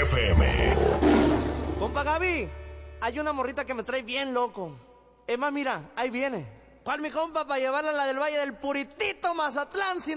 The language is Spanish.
FM. Compa Gaby, hay una morrita que me trae bien loco. Emma, mira, ahí viene. ¿Cuál mi compa para llevarla a la del Valle del Puritito, Mazatlán,